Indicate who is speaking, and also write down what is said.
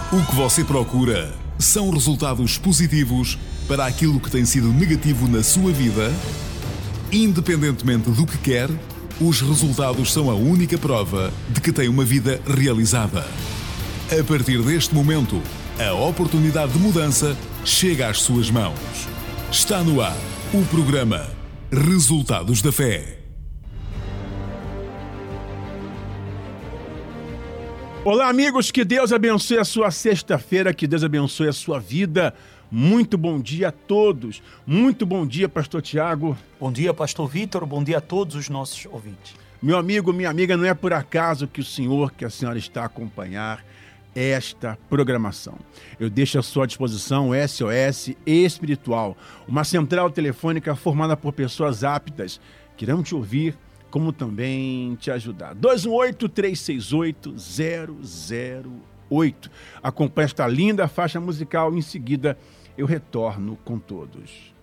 Speaker 1: O que você procura são resultados positivos para aquilo que tem sido negativo na sua vida? Independentemente do que quer, os resultados são a única prova de que tem uma vida realizada. A partir deste momento, a oportunidade de mudança chega às suas mãos. Está no ar o programa Resultados da Fé.
Speaker 2: Olá, amigos, que Deus abençoe a sua sexta-feira, que Deus abençoe a sua vida. Muito bom dia a todos. Muito bom dia, pastor Tiago.
Speaker 3: Bom dia, pastor Vitor. Bom dia a todos os nossos ouvintes.
Speaker 2: Meu amigo, minha amiga, não é por acaso que o senhor, que a senhora está a acompanhar esta programação. Eu deixo à sua disposição o SOS Espiritual, uma central telefônica formada por pessoas aptas que irão te ouvir, como também te ajudar. 218-368-008. Acompanhe esta linda faixa musical, em seguida eu retorno com todos.